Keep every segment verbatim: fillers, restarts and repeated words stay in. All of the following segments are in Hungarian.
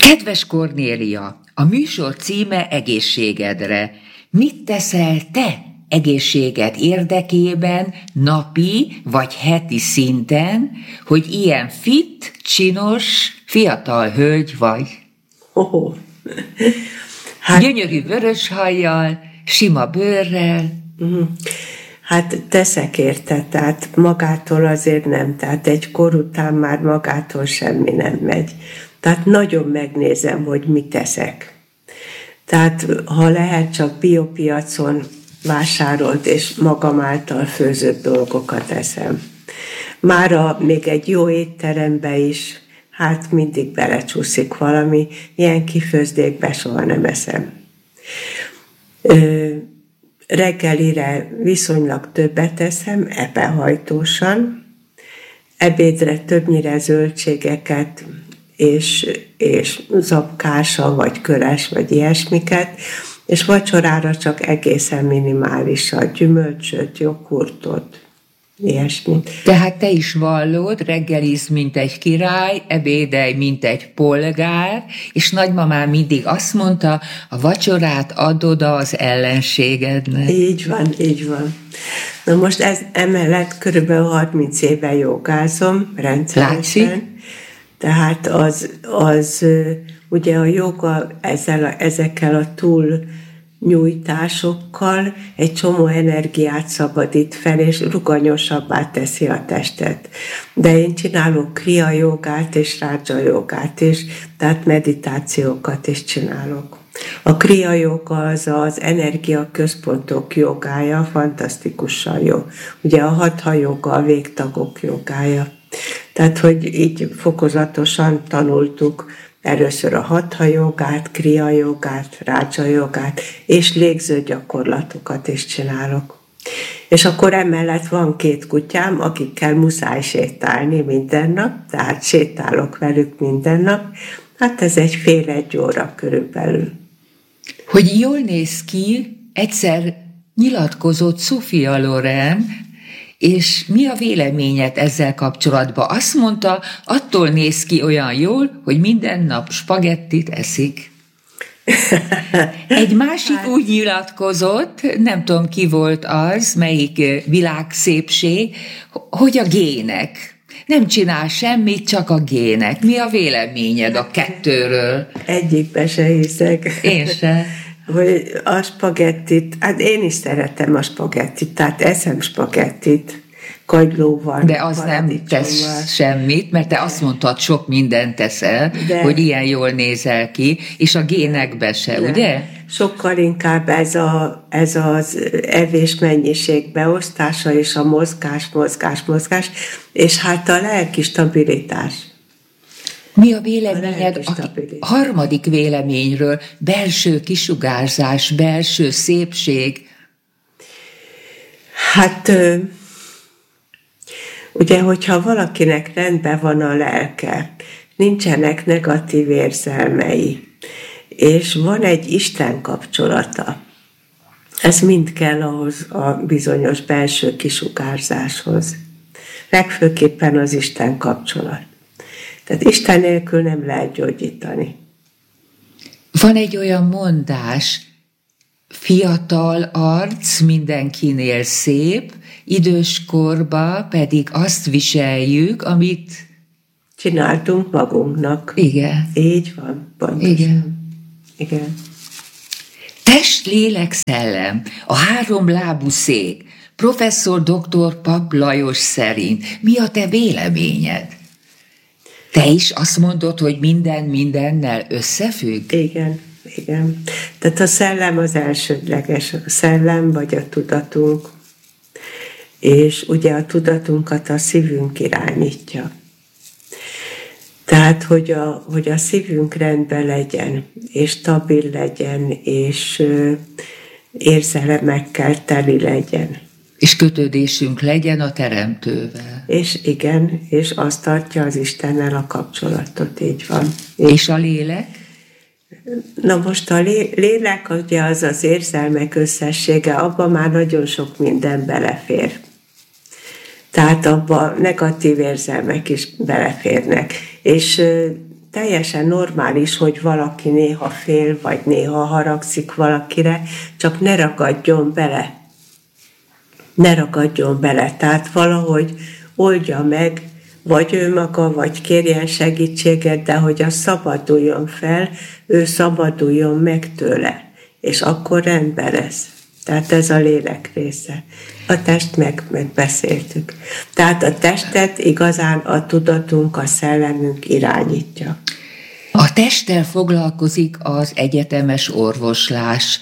Kedves Kornélia, a műsor címe Egészségedre. Mit teszel te egészséged érdekében napi vagy heti szinten, hogy ilyen fit, csinos, fiatal hölgy vagy? Oh, hát, Gyönyörű vörös hajjal, sima bőrrel. hát teszek érte, tehát magától azért nem, tehát egy kor után már magától semmi nem megy. Tehát nagyon megnézem, hogy mit teszek. Tehát ha lehet, csak biopiacon vásárolt és magam által főzött dolgokat eszem. Mára még egy jó étterembe is, hát mindig belecsúszik valami, ilyen kifőzdékbe soha nem eszem. Ö, reggelire viszonylag többet eszem, ebbenhajtósan, ebédre többnyire zöldségeket, és, és zapkása, vagy köres, vagy ilyesmiket, és vacsorára csak egészen minimálisan, gyümölcsöt, joghurtot, ilyesmit. Tehát te is vallod, reggeliz, mint egy király, ebédelj, mint egy polgár, és nagymamám mindig azt mondta, a vacsorát adod az ellenségednek. Így van, így van. Na most ez emellett körülbelül harminc éve jogázom rendszeresen. Látszik? Tehát az, az ugye a joga ezzel a, ezekkel a túlnyújtásokkal egy csomó energiát szabadít fel, és rugalmasabbá teszi a testet. De én csinálok kriya jogát és rádzsa jogát is, tehát meditációkat is csinálok. A kriya joga az az energiaközpontok jogája, fantasztikusan jó. Ugye a hatha joga a végtagok jogája. Tehát, hogy így fokozatosan tanultuk először a hatha jogát, kriya jogát, rádzsa jogát, és légző gyakorlatokat is csinálok. És akkor emellett van két kutyám, akikkel muszáj sétálni minden nap, tehát sétálok velük minden nap. Hát ez egy fél-egy óra körülbelül. Hogy jól néz ki, egyszer nyilatkozott Sophia Loren, és mi a véleményed ezzel kapcsolatban? Azt mondta, attól néz ki olyan jól, hogy minden nap spagettit eszik. Egy másik hát. Úgy nyilatkozott, nem tudom ki volt az, melyik világszépség, hogy a gének. Nem csinál semmit, csak a gének. Mi a véleményed a kettőről? Egyikbe se hiszek. Én se. Hogy a spagettit, hát én is szeretem a spagettit, tehát eszem spagettit, kagylóval. De az nem tesz semmit, mert te azt mondtad, sok mindent teszel, de, hogy ilyen jól nézel ki, és a génekbe se, nem. Ugye? Sokkal inkább ez, a, ez az evés mennyiség beosztása, és a mozgás, mozgás, mozgás, és hát a lelki stabilitás. Mi a véleményed a, a harmadik véleményről? Belső kisugárzás, belső szépség? Hát ugye, hogyha valakinek rendben van a lelke, nincsenek negatív érzelmei, és van egy Isten kapcsolata, ez mind kell ahhoz a bizonyos belső kisugárzáshoz. Legfőképpen az Isten kapcsolat. Tehát Isten nélkül nem lehet gyógyítani. Van egy olyan mondás, fiatal arc mindenkinél szép, időskorba pedig azt viseljük, amit csináltunk magunknak. Igen. Így van. Pontosan. Igen. Igen. Test, lélek, szellem, a három lábú szék, professzor doktor Papp Lajos szerint. Mi a te véleményed? Te is azt mondod, hogy minden mindennel összefügg? Igen, igen. Tehát a szellem az elsődleges. A szellem vagy a tudatunk. És ugye a tudatunkat a szívünk irányítja. Tehát, hogy a, hogy a szívünk rendben legyen, és stabil legyen, és ö, érzelemekkel teli legyen. És kötődésünk legyen a Teremtővel. És igen, és azt tartja az Istennel a kapcsolatot, így van. És, és a lélek? Na most a lélek ugye az az érzelmek összessége, abban már nagyon sok minden belefér. Tehát abban negatív érzelmek is beleférnek. És teljesen normális, hogy valaki néha fél, vagy néha haragszik valakire, csak ne ragadjon bele. Ne ragadjon bele. Tehát valahogy oldja meg, vagy ő maga, vagy kérjen segítséget, de hogy az szabaduljon fel, ő szabaduljon meg tőle. És akkor rendben lesz. Tehát ez a lélek része. A test meg, megbeszéltük. Tehát a testet igazán a tudatunk, a szellemünk irányítja. A testtel foglalkozik az egyetemes orvoslás.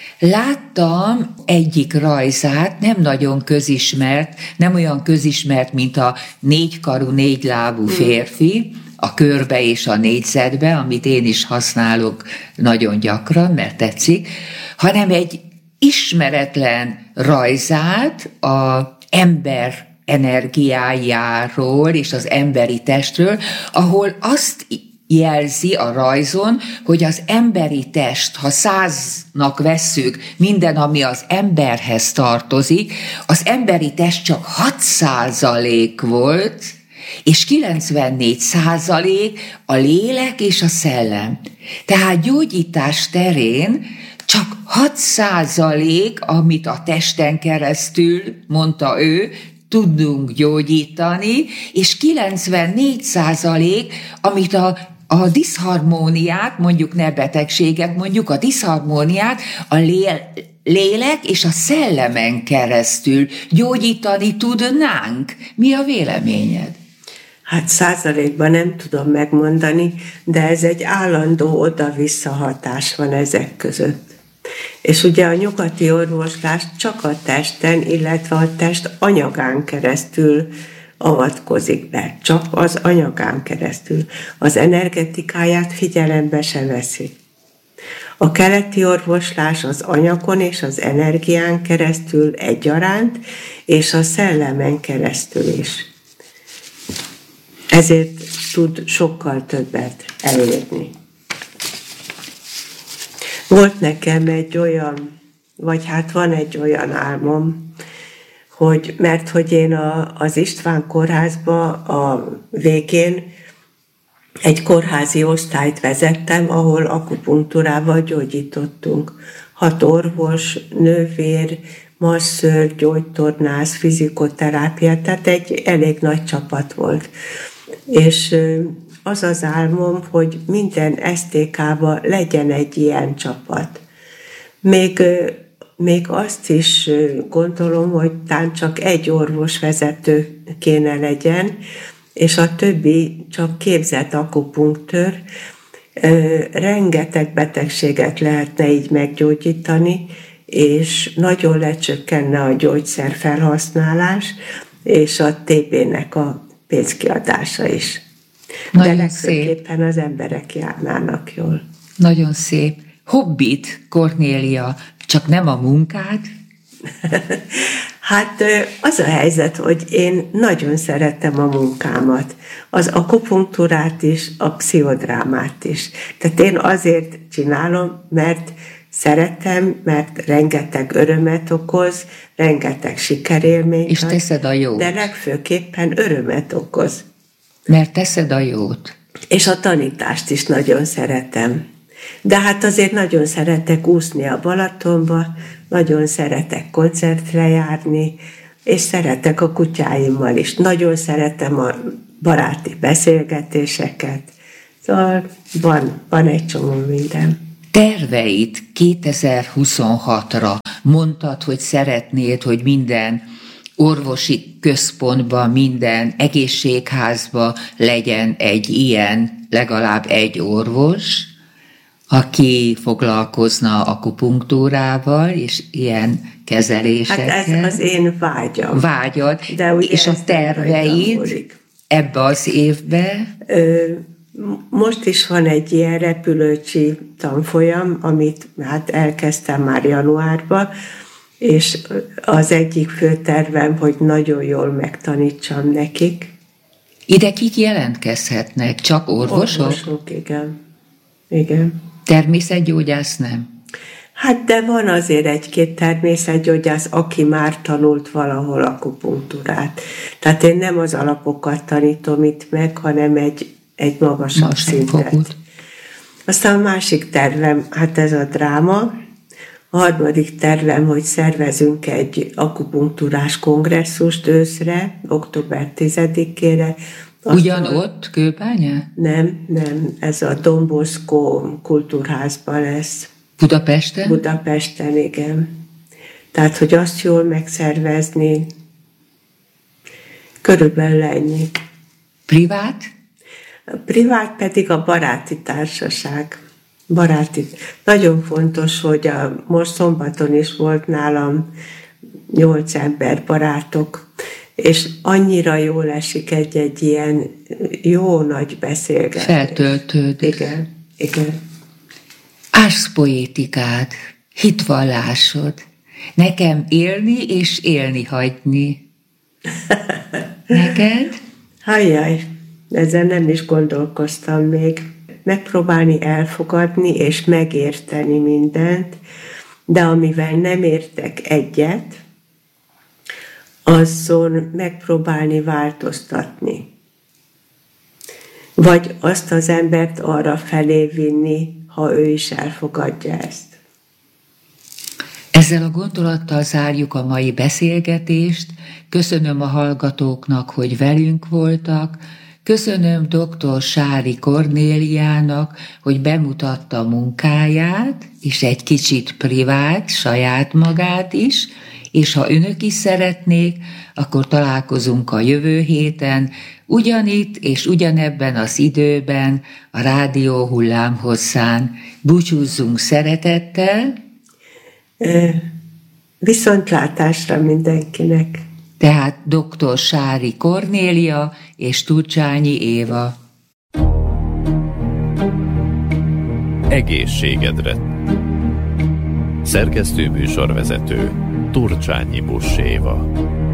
Láttam egyik rajzát, nem nagyon közismert, nem olyan közismert, mint a négykarú, négylábú férfi, a körbe és a négyzetbe, amit én is használok nagyon gyakran, mert tetszik, hanem egy ismeretlen rajzát az ember energiájáról és az emberi testről, ahol azt jelzi a rajzon, hogy az emberi test, ha száznak vesszük minden, ami az emberhez tartozik, az emberi test csak hat százalék volt, és kilencvennégy százalék a lélek és a szellem. Tehát gyógyítás terén csak hat százalék, amit a testen keresztül, mondta ő, tudunk gyógyítani, és kilencvennégy százalék, amit a, a diszharmóniát, mondjuk ne betegséget, mondjuk a diszharmóniát a lél, lélek és a szellemen keresztül gyógyítani tudnánk. Mi a véleményed? Hát százalékban nem tudom megmondani, de ez egy állandó oda-vissza hatás van ezek között. És ugye a nyugati orvoslás csak a testen, illetve a test anyagán keresztül avatkozik be. Csak az anyagán keresztül. Az energetikáját figyelembe se veszi. A keleti orvoslás az anyagon és az energián keresztül egyaránt, és a szellemen keresztül is. Ezért tud sokkal többet elérni. Volt nekem egy olyan, vagy hát van egy olyan álmom, hogy, mert hogy én a, az István kórházba a végén egy kórházi osztályt vezettem, ahol akupunktúrával gyógyítottunk. Hat orvos, nővér, masször, gyógytornász, fizikoterápia, tehát egy elég nagy csapat volt. És az az álmom, hogy minden es té ká-ba legyen egy ilyen csapat. Még, még azt is gondolom, hogy talán csak egy orvosvezető kéne legyen, és a többi csak képzett akupunktőr. Rengeteg betegséget lehetne így meggyógyítani, és nagyon lecsökkenne a gyógyszer felhasználás, és a té bének a pénzkiadása is. Nagyon de legfőképpen az emberek járnának jól. Nagyon szép. Hobbit, Kornélia, csak nem a munkád? Hát az a helyzet, hogy én nagyon szeretem a munkámat. Az akupunktúrát is, a pszichodrámát is. Tehát én azért csinálom, mert szeretem, mert rengeteg örömet okoz, rengeteg sikerélményt. És teszed a jót. De legfőképpen örömet okoz. Mert teszed a jót. És a tanítást is nagyon szeretem. De hát azért nagyon szeretek úszni a Balatonba, nagyon szeretek koncertre járni, és szeretek a kutyáimmal is. Nagyon szeretem a baráti beszélgetéseket. Szóval van, van egy csomó minden. Terveid kétezer-huszonhatra mondtad, hogy szeretnéd, hogy minden orvosi központban, minden egészségházban legyen egy ilyen, legalább egy orvos, aki foglalkozna akupunktúrával és ilyen kezelésekkel. Hát ez az én vágyam. Vágyad, de és a terveid ebbe az évbe? Ö, most is van egy ilyen repülőcsi tanfolyam, amit hát elkezdtem már januárban, és az egyik fő tervem, hogy nagyon jól megtanítsam nekik. Ide kik jelentkezhetnek? Csak orvosok? Orvosok, igen. Igen. Természetgyógyász nem? Hát de van azért egy-két természetgyógyász, aki már tanult valahol akupunktúrát. Tehát én nem az alapokat tanítom itt meg, hanem egy egy magasabb Magasabb szintet. fokút. Aztán a másik tervem, hát ez a dráma. A harmadik tervem, hogy szervezünk egy akupunktúrás kongresszust őszre, október tizedikére. Ugyan ott, Kőbányán? Nem, nem, ez a Don Bosco kultúrházban lesz. Budapesten? Budapesten, igen. Tehát, hogy azt jól megszervezni, körülbelül ennyi. Privát? A privát pedig a baráti társaság. Baráti. Nagyon fontos, hogy a, most szombaton is volt nálam nyolc ember, barátok, és annyira jól esik egy-egy ilyen jó nagy beszélgetés. Feltöltődik. Igen, igen. Árspoétikád, hitvallásod. Nekem élni és élni hagyni. Neked? Hajjaj, ezen nem is gondolkoztam még. Megpróbálni elfogadni és megérteni mindent, de amivel nem értek egyet, azon megpróbálni változtatni. Vagy azt az embert arra felé vinni, ha ő is elfogadja ezt. Ezzel a gondolattal zárjuk a mai beszélgetést. Köszönöm a hallgatóknak, hogy velünk voltak. Köszönöm dr. Sári Kornéliának, hogy bemutatta munkáját, és egy kicsit privát, saját magát is, és ha önök is szeretnék, akkor találkozunk a jövő héten, ugyanitt és ugyanebben az időben, a rádió hullámhosszán. Búcsúzzunk szeretettel. Viszontlátásra mindenkinek. Tehát dr. Sári Kornélia és Turcsányi Éva. Egészségedre. Szerkesztő műsorvezető Turcsányi Buss Éva.